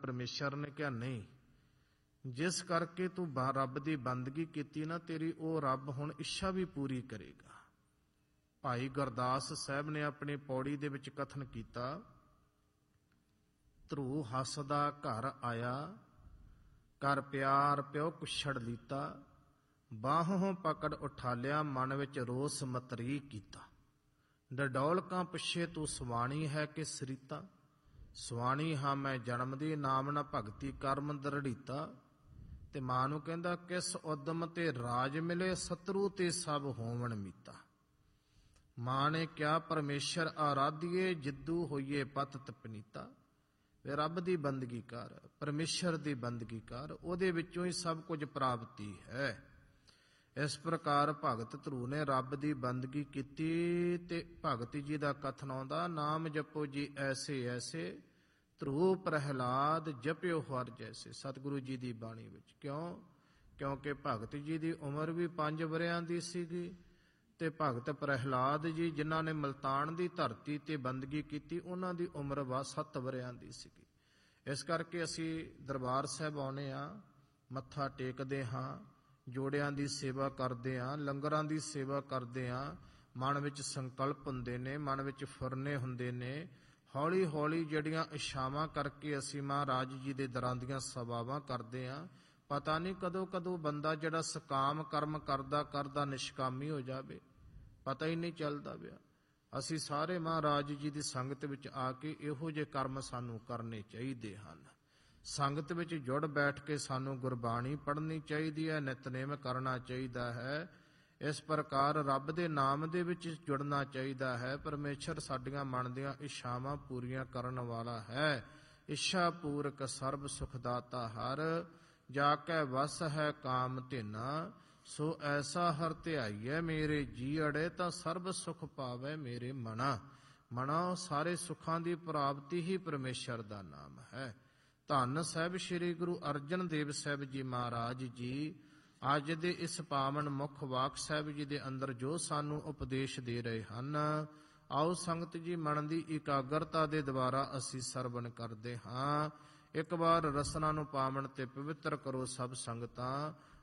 ਪਰਮੇਸ਼ਰ ਨੇ ਕਿਹਾ ਨਹੀਂ, ਜਿਸ ਕਰਕੇ ਤੂੰ ਰੱਬ ਦੀ ਬੰਦਗੀ ਕੀਤੀ ਨਾ, ਤੇਰੀ ਉਹ ਰੱਬ ਹੁਣ ਇੱਛਾ ਵੀ ਪੂਰੀ ਕਰੇਗਾ। ਭਾਈ ਗੁਰਦਾਸ ਸਾਹਿਬ ਨੇ ਆਪਣੀ ਪੌੜੀ ਦੇ ਵਿੱਚ ਕਥਨ ਕੀਤਾ, ਧਰੂ ਹੱਸਦਾ ਘਰ ਆਇਆ, ਕਰ ਪਿਆਰ ਪਿਓ ਕੁਛੜ ਲੀਤਾ, ਬਾਹੋਂ ਪਕੜ ਉਠਾਲਿਆ, ਮਨ ਵਿੱਚ ਰੋਸ ਮਤਰੀ ਕੀਤਾ। ਡਡੌਲਕਾਂ ਪਿੱਛੇ ਤੂੰ ਸੁਆਣੀ ਹੈ ਕਿ ਸਰੀਤਾ, ਸੁਆਣੀ ਹਾਂ ਮੈਂ ਜਨਮ ਦੀ, ਨਾਮ ਨਾ ਭਗਤੀ ਕਰਮ ਦ੍ਰਿੜੀਤਾ। ਤੇ ਮਾਂ ਨੂੰ ਕਹਿੰਦਾ, ਕਿਸ ਉਦਮ ਤੇ ਰਾਜ ਮਿਲੇ, ਸਤਰੂ ਤੇ ਸਭ ਹੋਵਣ ਮੀਤਾ। ਮਾਂ ਨੇ ਕਿਹਾ, ਪਰਮੇਸ਼ਰ ਆਰਾਧੀਏ, ਜਿੱਦੂ ਹੋਈਏ ਪਤ ਤਪਨੀਤਾ। ਵੇ ਰੱਬ ਦੀ ਬੰਦਗੀ ਕਰ, ਪਰਮੇਸ਼ਰ ਦੀ ਬੰਦਗੀ ਕਰ, ਉਹਦੇ ਵਿੱਚੋਂ ਹੀ ਸਭ ਕੁਝ ਪ੍ਰਾਪਤੀ ਹੈ। ਇਸ ਪ੍ਰਕਾਰ ਭਗਤ ਧਰੂ ਨੇ ਰੱਬ ਦੀ ਬੰਦਗੀ ਕੀਤੀ ਤੇ ਭਗਤ ਜੀ ਦਾ ਕਥਨ ਆਉਂਦਾ, ਨਾਮ ਜਪੋ ਜੀ ਐਸੇ ਐਸੇ, ਧਰੂ ਪ੍ਰਹਿਲਾਦ ਜਪਿਓ ਹਰ ਜੈਸੇ। ਸਤਿਗੁਰੂ ਜੀ ਦੀ ਬਾਣੀ ਵਿੱਚ ਕਿਉਂਕਿ ਭਗਤ ਜੀ ਦੀ ਉਮਰ ਵੀ 5 ਵਰਿਆਂ ਦੀ ਸੀਗੀ ਤੇ ਭਗਤ ਪ੍ਰਹਿਲਾਦ ਜੀ ਜਿਨ੍ਹਾਂ ਨੇ ਮਲਤਾਨ ਦੀ ਧਰਤੀ ਤੇ ਬੰਦਗੀ ਕੀਤੀ, ਉਹਨਾਂ ਦੀ ਉਮਰ 7 ਵਰਿਆਂ ਦੀ ਸੀਗੀ। ਇਸ ਕਰਕੇ ਅਸੀਂ ਦਰਬਾਰ ਸਾਹਿਬ ਆਉਨੇ ਆ, ਮੱਥਾ ਟੇਕਦੇ ਹਾਂ, ਜੋੜਿਆਂ ਦੀ ਸੇਵਾ ਕਰਦੇ ਹਾਂ, ਲੰਗਰਾਂ ਦੀ ਸੇਵਾ ਕਰਦੇ ਹਾਂ। ਮਨ ਵਿੱਚ ਸੰਕਲਪ ਹੁੰਦੇ ਨੇ, ਮਨ ਵਿੱਚ ਫੁਰਨੇ ਹੁੰਦੇ ਨੇ। ਹੌਲੀ ਹੌਲੀ ਜਿਹੜੀਆਂ ਇੱਛਾਵਾਂ ਕਰਕੇ ਅਸੀਂ ਮਹਾਰਾਜ ਜੀ ਦੇ ਦਰਾਂ ਦੀਆਂ ਸੇਵਾਵਾਂ ਕਰਦੇ ਹਾਂ, ਪਤਾ ਨਹੀਂ ਕਦੋਂ ਕਦੋਂ ਬੰਦਾ ਜਿਹੜਾ ਸਕਾਮ ਕਰਮ ਕਰਦਾ ਕਰਦਾ ਨਿਸ਼ਕਾਮੀ ਹੋ ਜਾਵੇ, ਪਤਾ ਹੀ ਨਹੀਂ ਚੱਲਦਾ ਪਿਆ। ਅਸੀਂ ਸਾਰੇ ਮਹਾਰਾਜ ਜੀ ਦੀ ਸੰਗਤ ਵਿੱਚ ਆ ਕੇ ਇਹੋ ਜਿਹੇ ਕਰਮ ਸਾਨੂੰ ਕਰਨੇ ਚਾਹੀਦੇ ਹਨ। ਸੰਗਤ ਵਿੱਚ ਜੁੜ ਬੈਠ ਕੇ ਸਾਨੂੰ ਗੁਰਬਾਣੀ ਪੜ੍ਹਨੀ ਚਾਹੀਦੀ ਹੈ, ਨਿਤਨੇਮ ਕਰਨਾ ਚਾਹੀਦਾ ਹੈ। ਇਸ ਪ੍ਰਕਾਰ ਰੱਬ ਦੇ ਨਾਮ ਦੇ ਵਿੱਚ ਜੁੜਨਾ ਚਾਹੀਦਾ ਹੈ। ਪਰਮੇਸ਼ਰ ਸਾਡੀਆਂ ਮਨ ਦੀਆਂ ਇੱਛਾਵਾਂ ਪੂਰੀਆਂ ਕਰਨ ਵਾਲਾ ਹੈ। ਇੱਛਾ ਪੂਰਕ ਸਰਬ ਸੁਖ ਦਾਤਾ ਹਰ, ਜਾ ਕੈ ਵਸ ਹੈ ਕਾਮ ਧੇਨਾ। ਸੋ ਐਸਾ ਹਰ ਧਿਆਈਐ ਮੇਰੇ ਜੀ ਅੜੇ, ਤਾਂ ਸਰਬ ਸੁਖ ਪਾਵੈ ਮੇਰੇ ਮਨਾ। ਸਾਰੇ ਸੁੱਖਾਂ ਦੀ ਪ੍ਰਾਪਤੀ ਹੀ ਪਰਮੇਸ਼ਰ ਦਾ ਨਾਮ ਹੈ। ਧੰਨ ਸਾਹਿਬ ਸ੍ਰੀ ਗੁਰੂ ਅਰਜਨ ਦੇਵ ਸਾਹਿਬ ਜੀ ਮਹਾਰਾਜ ਜੀ ਅੱਜ ਦੇ ਇਸ ਪਾਵਨ ਮੁੱਖ ਵਾਕ ਸਾਹਿਬ ਜੀ ਦੇ ਅੰਦਰ ਜੋ ਸਾਨੂੰ ਉਪਦੇਸ਼ ਦੇ ਰਹੇ ਹਨ, ਆਓ ਸੰਗਤ ਜੀ ਮਨ ਦੀ ਇਕਾਗਰਤਾ ਦੇ ਦੁਆਰਾ ਅਸੀਂ ਸਰਵਣ ਕਰਦੇ ਹਾਂ। ਇੱਕ ਵਾਰ ਰਸਨਾ ਨੂੰ ਪਾਵਨ ਤੇ ਪਵਿੱਤਰ ਕਰੋ ਸਭ ਸੰਗਤਾਂ।